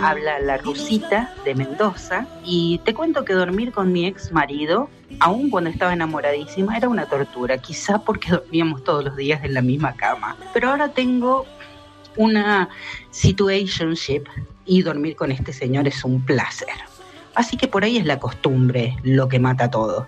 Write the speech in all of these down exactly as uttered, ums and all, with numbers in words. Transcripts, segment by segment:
Habla la Rusita de Mendoza y te cuento que dormir con mi ex marido, aun cuando estaba enamoradísima, era una tortura, quizá porque dormíamos todos los días en la misma cama. Pero ahora tengo una situationship y dormir con este señor es un placer. Así que por ahí es la costumbre lo que mata todo.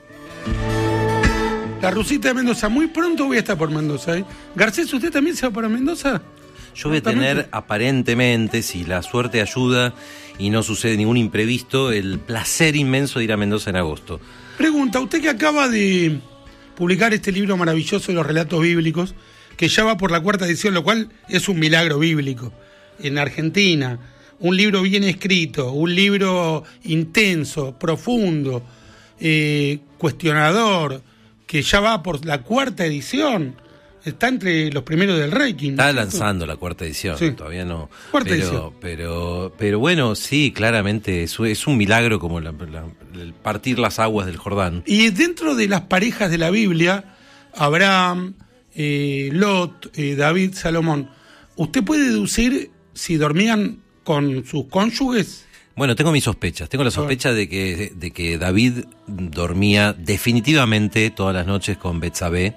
La Rusita de Mendoza, muy pronto voy a estar por Mendoza, ¿eh? Garcés, ¿usted también se va para Mendoza? Yo voy a tener, aparentemente, si la suerte ayuda y no sucede ningún imprevisto, el placer inmenso de ir a Mendoza en agosto. Pregunta, usted que acaba de publicar este libro maravilloso de los relatos bíblicos, que ya va por la cuarta edición, lo cual es un milagro bíblico. En Argentina, un libro bien escrito, un libro intenso, profundo, eh, cuestionador, que ya va por la cuarta edición. Está entre los primeros del ranking. Está lanzando la cuarta edición, sí. Todavía no. Cuarta pero, edición. Pero, pero bueno, sí, claramente es, es un milagro como la, la, el partir las aguas del Jordán. Y dentro de las parejas de la Biblia, Abraham, eh, Lot, eh, David, Salomón, ¿usted puede deducir si dormían con sus cónyuges? Bueno, tengo mis sospechas. Tengo la sospecha de que, de que David dormía definitivamente todas las noches con Betsabé,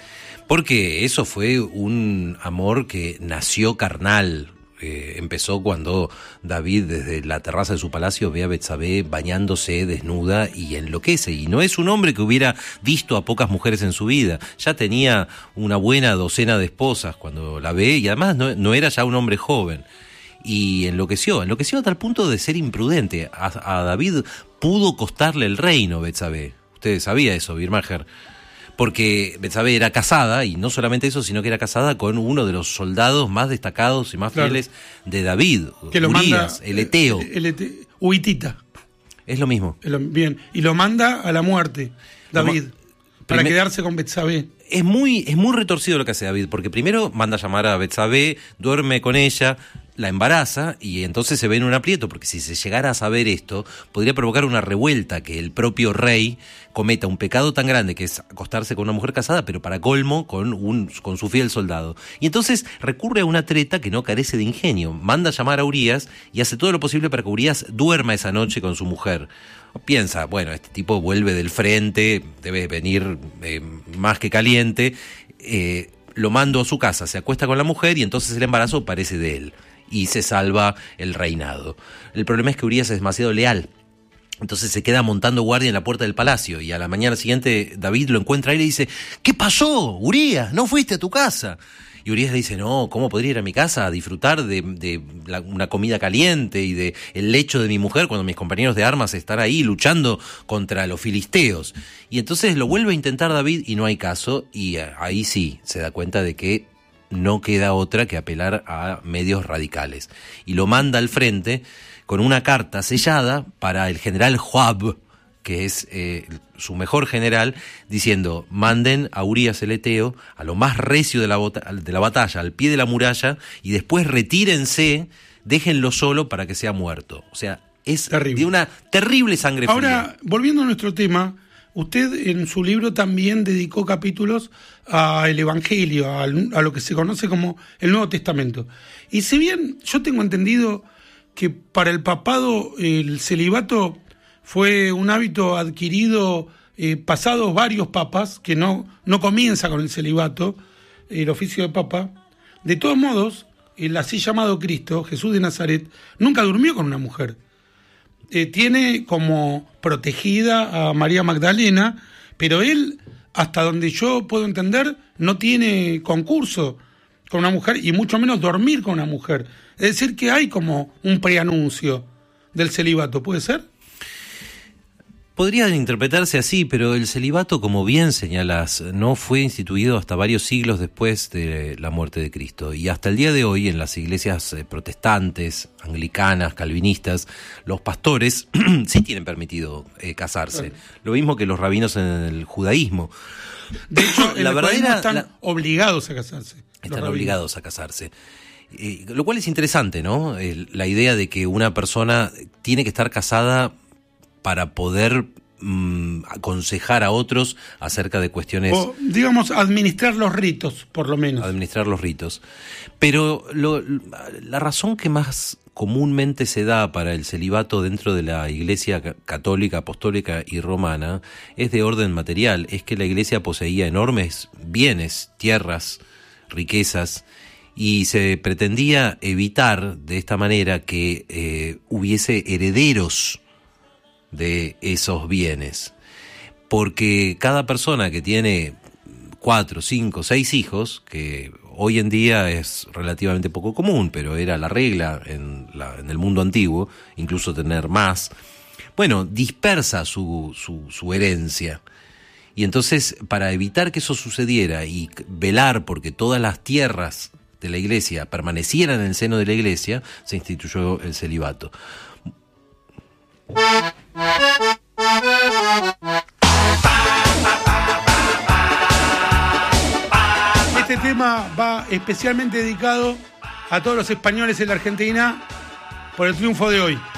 porque eso fue un amor que nació carnal. Eh, empezó cuando David desde la terraza de su palacio ve a Betsabé bañándose desnuda y enloquece. Y no es un hombre que hubiera visto a pocas mujeres en su vida. Ya tenía una buena docena de esposas cuando la ve y además no, no era ya un hombre joven. Y enloqueció, enloqueció a tal punto de ser imprudente. A, a David pudo costarle el reino, Betsabé. Usted sabía eso, Birmacher. Porque Betsabé era casada, y no solamente eso, sino que era casada con uno de los soldados más destacados y más claro. fieles de David, que lo Urías, manda, el Eteo. El, el ete, Uitita. Es lo mismo. El, bien, y lo manda a la muerte, David, ma- para primer, quedarse con Betsabé. Es muy, es muy retorcido lo que hace David, porque primero manda a llamar a Betsabé, duerme con ella, la embaraza y entonces se ve en un aprieto, porque si se llegara a saber esto, podría provocar una revuelta, que el propio rey cometa un pecado tan grande que es acostarse con una mujer casada, pero para colmo con, un, con su fiel soldado. Y entonces recurre a una treta que no carece de ingenio. Manda a llamar a Urías y hace todo lo posible para que Urías duerma esa noche con su mujer. Piensa, bueno, este tipo vuelve del frente, debe venir eh, más que caliente, eh, lo mando a su casa, se acuesta con la mujer y entonces el embarazo parece de él. Y se salva el reinado. El problema es que Urías es demasiado leal. Entonces se queda montando guardia en la puerta del palacio. Y a la mañana siguiente David lo encuentra ahí y le dice: ¿qué pasó, Urías? ¿No fuiste a tu casa? Y Urías le dice: no, ¿cómo podría ir a mi casa a disfrutar de, de la, una comida caliente y de el lecho de mi mujer cuando mis compañeros de armas están ahí luchando contra los filisteos? Y entonces lo vuelve a intentar David y no hay caso. Y ahí sí se da cuenta de que no queda otra que apelar a medios radicales. Y lo manda al frente con una carta sellada para el general Joab, que es eh, su mejor general, diciendo: manden a Urías el Eteo a lo más recio de la, bota- de la batalla, al pie de la muralla, y después retírense, déjenlo solo para que sea muerto. O sea, es terrible. De una terrible sangre fría. Ahora, volviendo a nuestro tema, usted en su libro también dedicó capítulos al Evangelio, a, a lo que se conoce como el Nuevo Testamento. Y si bien yo tengo entendido que para el papado el celibato fue un hábito adquirido eh, pasados varios papas, que no, no comienza con el celibato, el oficio de papa, de todos modos, el así llamado Cristo, Jesús de Nazaret, nunca durmió con una mujer. Eh, tiene como protegida a María Magdalena, pero él, hasta donde yo puedo entender, no tiene concurso con una mujer y mucho menos dormir con una mujer. Es decir, que hay como un preanuncio del celibato, ¿puede ser? Podría interpretarse así, pero el celibato, como bien señalás, no fue instituido hasta varios siglos después de la muerte de Cristo. Y hasta el día de hoy, en las iglesias protestantes, anglicanas, calvinistas, los pastores sí tienen permitido eh, casarse. Claro. Lo mismo que los rabinos en el judaísmo. De hecho, la verdadera están la, obligados a casarse. Están obligados a casarse. Eh, lo cual es interesante, ¿no? El, la idea de que una persona tiene que estar casada para poder mmm, aconsejar a otros acerca de cuestiones... O, digamos, administrar los ritos, por lo menos. Administrar los ritos. Pero lo, la razón que más comúnmente se da para el celibato dentro de la Iglesia católica, apostólica y romana es de orden material. Es que la Iglesia poseía enormes bienes, tierras, riquezas, y se pretendía evitar de esta manera que eh, hubiese herederos de esos bienes. Porque cada persona que tiene cuatro, cinco, seis hijos, que hoy en día es relativamente poco común, pero era la regla en, la, en el mundo antiguo, incluso tener más, bueno, dispersa su, su, su herencia. Y entonces, para evitar que eso sucediera y velar porque todas las tierras de la Iglesia permanecieran en el seno de la Iglesia, se instituyó el celibato. Este tema va especialmente dedicado a todos los españoles en la Argentina por el triunfo de hoy.